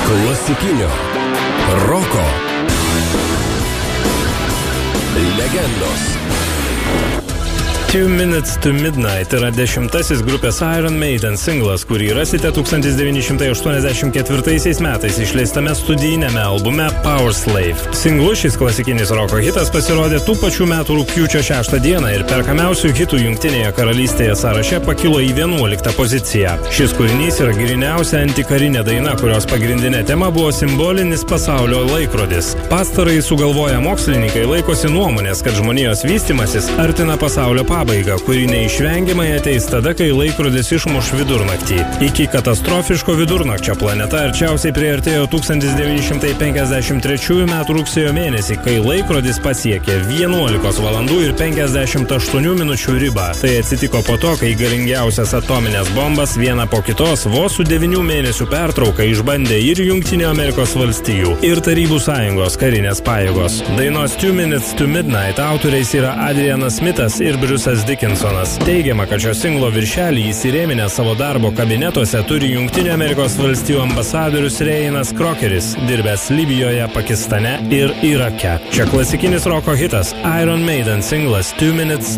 Klasikinio roko legendos. 2 Minutes to Midnight yra 10-asis grupės Iron Maiden singlas, kurį rasite 1984 metais išleistame studijinėme albume Power Slave. Singlu šis klasikinis roko hitas pasirodė tų pačių metų rugpjūčio 6 dieną ir perkamiausių hitų Jungtinėje karalystėje sąraše pakilo į 11 poziciją. Šis kūrinys yra gryniausia antikarinė daina, kurios pagrindinė tema buvo simbolinis pasaulio laikrodis. Pastarąjį sugalvoję mokslininkai laikosi nuomonės, kad žmonijos vystimasis artina pasaulio pabaigą, kuri neišvengiamai ateis tada, kai laikrodis išmuš vidurnaktį. Iki katastrofiško vidurnakčio planeta arčiausiai priartėjo 1953 metų rugsėjo mėnesį, kai laikrodis pasiekė 11 valandų ir 58 minučių ribą. Tai atsitiko po to, kai galingiausias atominės bombas vieną po kitos vos su 9 mėnesių pertrauka išbandė ir Jungtinių Amerikos valstijų, ir Tarybų Sąjungos karinės pajėgos. Dainos 2 Minutes to Midnight autoriais yra Adrianas Smithas ir Bruce'as Dickinsonas. Teigiama, kad šio singlo viršelį įsirėminę savo darbo kabinetuose turi Jungtinių Amerikos valstijų ambasadorius Reinas Krokeris, dirbęs Libijoje, Pakistane ir Irake. Čia klasikinis roko hitas Iron Maiden singlas 2 Minutes